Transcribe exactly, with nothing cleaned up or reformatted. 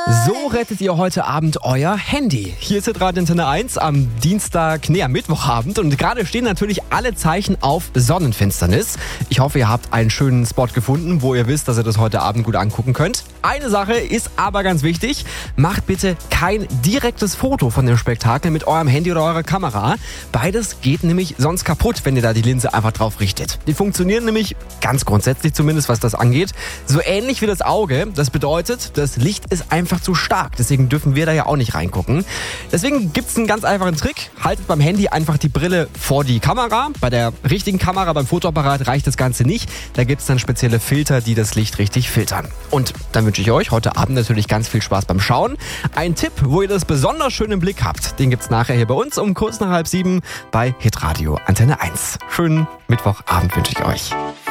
So rettet ihr heute Abend euer Handy. Hier ist Radio Antenne eins am Dienstag, nee, am Mittwochabend. Und gerade stehen natürlich alle Zeichen auf Sonnenfinsternis. Ich hoffe, ihr habt einen schönen Spot gefunden, wo ihr wisst, dass ihr das heute Abend gut angucken könnt. Eine Sache ist aber ganz wichtig. Macht bitte kein direktes Foto von dem Spektakel mit eurem Handy oder eurer Kamera. Beides geht nämlich sonst kaputt, wenn ihr da die Linse einfach drauf richtet. Die funktionieren nämlich, ganz grundsätzlich zumindest, was das angeht, so ähnlich wie das Auge. Das bedeutet, das Licht ist einfach zu stark. Deswegen dürfen wir da ja auch nicht reingucken. Deswegen gibt es einen ganz einfachen Trick. Haltet beim Handy einfach die Brille vor die Kamera. Bei der richtigen Kamera, beim Fotoapparat reicht das Ganze nicht. Da gibt es dann spezielle Filter, die das Licht richtig filtern. Und dann wünsche ich euch heute Abend natürlich ganz viel Spaß beim Schauen. Ein Tipp, wo ihr das besonders schön im Blick habt, den gibt es nachher hier bei uns um kurz nach halb sieben bei Hitradio Antenne eins. Schönen Mittwochabend wünsche ich euch.